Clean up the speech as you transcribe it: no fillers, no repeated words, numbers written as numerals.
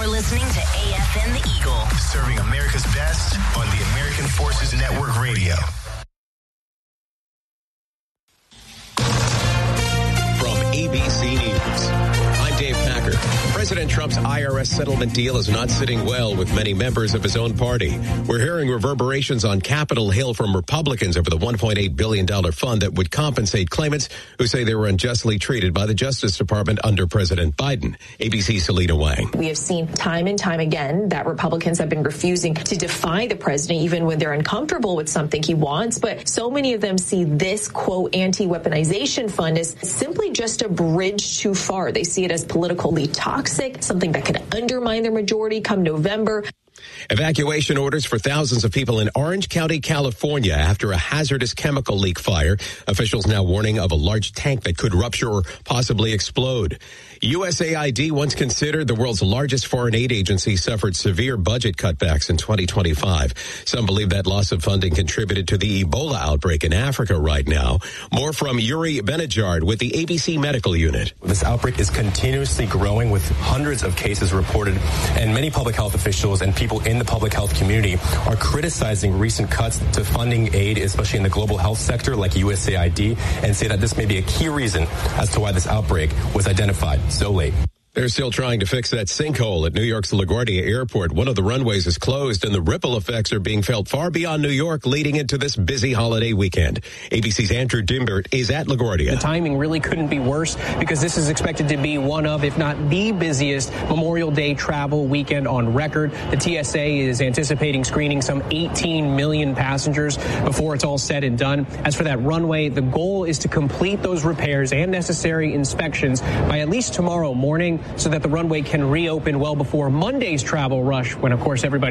You're listening to AFN The Eagle. Serving America's best on the American Forces Network Radio. From ABC News, I'm Dave Packer. President Trump's IRS settlement deal is not sitting well with many members of his own party. We're hearing reverberations on Capitol Hill from Republicans over the $1.8 billion fund that would compensate claimants who say they were unjustly treated by the Justice Department under President Biden. ABC's Selena Wang. We have seen time and time again that Republicans have been refusing to defy the president even when they're uncomfortable with something he wants. But so many of them see this, quote, anti-weaponization fund as simply just a bridge too far. They see it as politically toxic, something that could undermine their majority come November. Evacuation orders for thousands of people in Orange County, California after a hazardous chemical leak fire. Officials now warning of a large tank that could rupture or possibly explode. USAID, once considered the world's largest foreign aid agency, suffered severe budget cutbacks in 2025. Some believe that loss of funding contributed to the Ebola outbreak in Africa right now. More from Yuri Benajard with the ABC Medical Unit. This outbreak is continuously growing with hundreds of cases reported, and many public health officials and people in the public health community are criticizing recent cuts to funding aid, especially in the global health sector like USAID, and say that this may be a key reason as to why this outbreak was identified so late. They're still trying to fix that sinkhole at New York's LaGuardia Airport. One of the runways is closed, and the ripple effects are being felt far beyond New York, leading into this busy holiday weekend. ABC's Andrew Dimbert is at LaGuardia. The timing really couldn't be worse because this is expected to be one of, if not the busiest Memorial Day travel weekend on record. The TSA is anticipating screening some 18 million passengers before it's all said and done. As for that runway, the goal is to complete those repairs and necessary inspections by at least tomorrow morning, so that the runway can reopen well before Monday's travel rush, when, of course, everybody